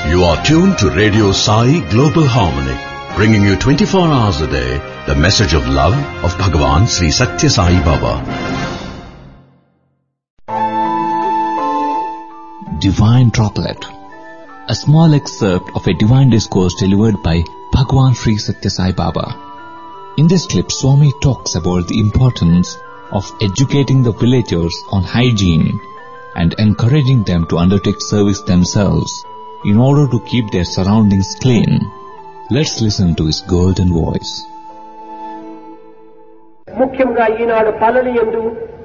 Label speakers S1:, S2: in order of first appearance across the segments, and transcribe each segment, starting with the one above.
S1: You are tuned to Radio Sai Global Harmony, bringing you 24 hours a day the message of love of Bhagavan Sri Satya Sai Baba.
S2: Divine Droplet, a small excerpt of a divine discourse delivered by Bhagavan Sri Satya Sai Baba. In this clip, Swami talks about the importance of educating the villagers on hygiene and encouraging them to undertake service themselves in order to keep their surroundings clean. Let's listen to his golden voice.
S3: ముఖ్యంగా ఈనాడు పల్లెల యందు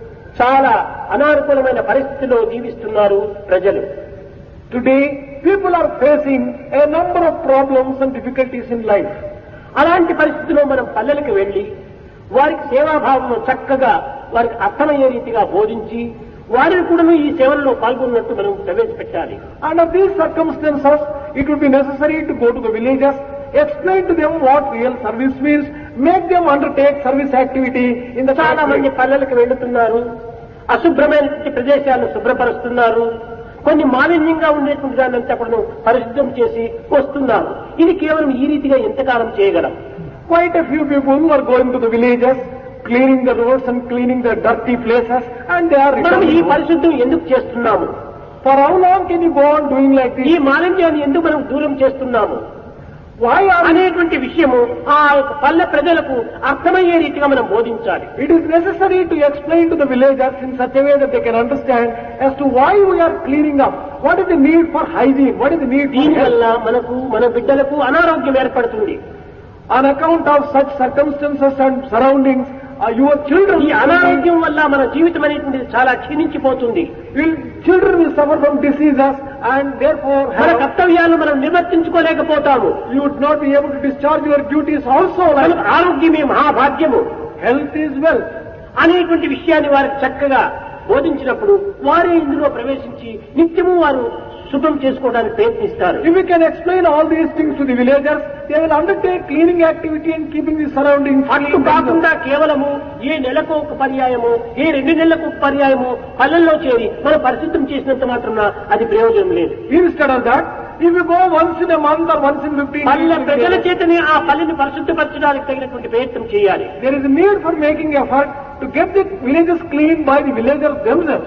S3: చాలా అనానుకూలమైన పరిస్థితుల్లో జీవిస్తున్నారు ప్రజలు.
S4: Today, people are facing a number of problems and difficulties in life.
S3: అలాంటి పరిస్థితుల్లో మనం పల్లెలకు వెళ్లి వారికి సేవాభావంలో చక్కగా వారికి అర్థమయ్యే రీతిగా బోధించి వారిని కూడా ఈ సేవల్లో పాల్గొన్నట్టు మనం ప్రవేశపెట్టాలి.
S4: Under these circumstances, it would be necessary to go to the villages, explain to them what real service means, make them undertake service activity in the
S3: చాలా మంది పల్లెలకు వెళ్తున్నారు, అశుభ్రమైన ప్రదేశాలను శుభ్రపరుస్తున్నారు, కొన్ని మాలిన్యంగా ఉండేటువంటి దానంతా కూడా పరిశుద్ధం చేసి వస్తున్నారు. ఇది కేవలం ఈ రీతిగా ఎంతకాలం చేయగలం?
S4: Quite a few people are going to the villages, cleaning the roads and cleaning the dirty places, and they are
S3: మనం ఈ పరిశుద్ధం ఎందుకు చేస్తున్నాము?
S4: For how long can you go on doing like this?
S3: ఈ మాలిన్యాన్ని ఎందుకు మనం దూరం చేస్తున్నాము?
S4: Why are
S3: అనేటువంటి విషయము ఆ పల్లె ప్రజలకు అర్థమయ్యే రీతిగా మనం బోధించాలి.
S4: It is necessary to explain to the villagers in such a way that they can understand as to why we are cleaning up. What is the need for hygiene? What is the need for
S3: దీని
S4: health?
S3: వల్ల మనకు మన బిడ్డలకు అనారోగ్యం ఏర్పడుతుంది.
S4: On account of such circumstances and surroundings, your children,
S3: ఈ అనారోగ్యం వల్ల మన జీవితం అనేటువంటిది చాలా క్షీణించిపోతుంది.
S4: Children will suffer from diseases and therefore
S3: మన కర్తవ్యాలు మనం నిర్వర్తించుకోలేకపోతాము.
S4: You would not be able to discharge your duties also. Like
S3: ఆరోగ్యమే మహాభాగ్యము,
S4: health is wealth
S3: అనేటువంటి విషయాన్ని వారికి చక్కగా బోధించినప్పుడు వారే ఇందులో ప్రవేశించి నిత్యము వారు శుభ్రం చేసుకోవడానికి ప్రయత్నిస్తారు.
S4: If we can explain all these things to the villagers, they will undertake cleaning activity and keeping the surroundings
S3: అట్లు కాకుండా కేవలము ఏ నెలకు ఒక పర్యాయము, ఏ 2 నెలలకు ఒక పర్యాయము పల్లెల్లో చేరి మనం పరిశుద్ధం చేసినంత మాత్రం అది ప్రయోజనం లేదు.
S4: Instead of that, if you go once in a month or once in 15
S3: పల్లె
S4: days,
S3: ప్రజల చేతనే ఆ పల్లెని పరిశుద్ధపరచడానికి తగినటువంటి ప్రయత్నం చేయాలి.
S4: there is a need for making effort to get the villages clean by the villagers themselves.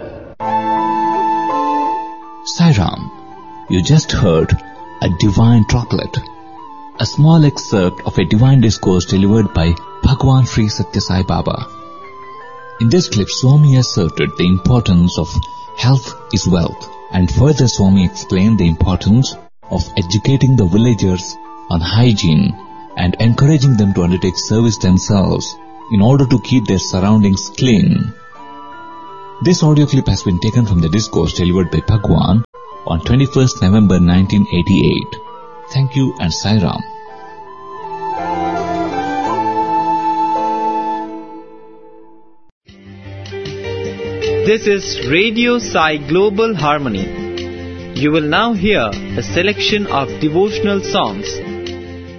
S2: Sai Ram, you just heard a divine droplet, a small excerpt of a divine discourse delivered by Bhagavan Sri Satya Sai Baba. In this clip, Swami asserted the importance of health is wealth, and further Swami explained the importance of educating the villagers on hygiene and encouraging them to undertake service themselves in order to keep their surroundings clean. This audio clip has been taken from the discourse delivered by Bhagavan on 21st November 1988. Thank you and Sai Ram.
S5: This is Radio Sai Global Harmony. You will now hear a selection of devotional songs